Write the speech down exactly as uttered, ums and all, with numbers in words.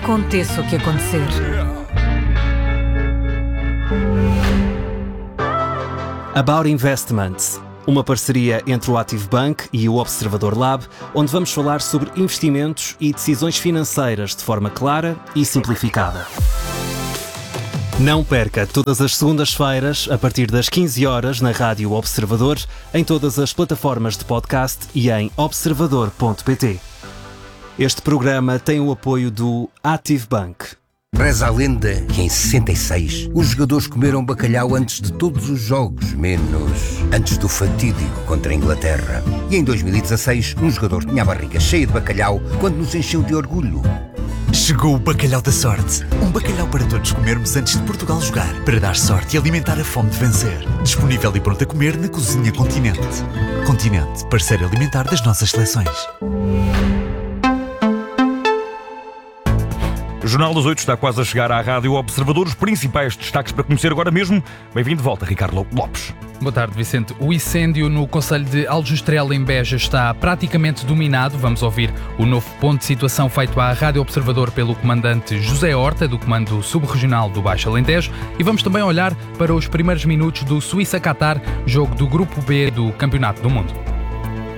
Aconteça o que acontecer. About Investments, uma parceria entre o Active Bank e o Observador Lab, onde vamos falar sobre investimentos e decisões financeiras de forma clara e simplificada. Não perca todas as segundas-feiras, a partir das quinze horas, na Rádio Observador, em todas as plataformas de podcast e em observador ponto pt. Este programa tem o apoio do Active Bank. Reza a lenda que em sessenta e seis os jogadores comeram bacalhau antes de todos os jogos, menos antes do fatídico contra a Inglaterra. E em dois mil e dezasseis um jogador tinha a barriga cheia de bacalhau quando nos encheu de orgulho. Chegou o bacalhau da sorte. Um bacalhau para todos comermos antes de Portugal jogar, para dar sorte e alimentar a fome de vencer. Disponível e pronto a comer na Cozinha Continente. Continente, parceiro alimentar das nossas seleções. O Jornal das Oito está quase a chegar à Rádio Observador. Os principais destaques para conhecer agora mesmo. Bem-vindo de volta, Ricardo Lopes. Boa tarde, Vicente. O incêndio no concelho de Aljustrel, em Beja, está praticamente dominado. Vamos ouvir o novo ponto de situação feito à Rádio Observador pelo comandante José Horta, do Comando Subregional do Baixo Alentejo. E vamos também olhar para os primeiros minutos do Suíça-Catar, jogo do Grupo B do Campeonato do Mundo.